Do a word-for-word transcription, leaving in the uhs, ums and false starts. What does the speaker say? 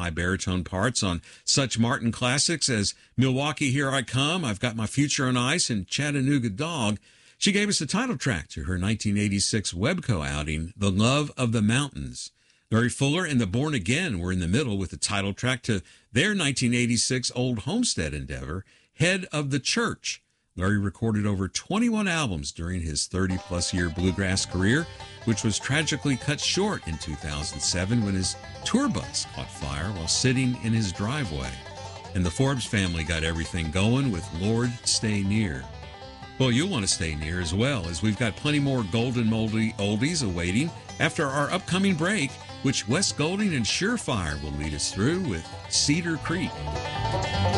high baritone parts on such Martin classics as Milwaukee, Here I Come, I've Got My Future on Ice, and Chattanooga Dog. She gave us the title track to her nineteen eighty-six Webco outing, The Love of the Mountains. Mary Fuller and the Born Again were in the middle with the title track to their nineteen eighty-six Old Homestead endeavor, Head of the Church. Larry recorded over twenty-one albums during his thirty-plus year bluegrass career, which was tragically cut short in two thousand seven when his tour bus caught fire while sitting in his driveway. And the Forbes family got everything going with Lord Stay Near. Well, you'll want to stay near as well, as we've got plenty more Golden Moldy oldies awaiting after our upcoming break, which Wes Golding and Surefire will lead us through with Cedar Creek.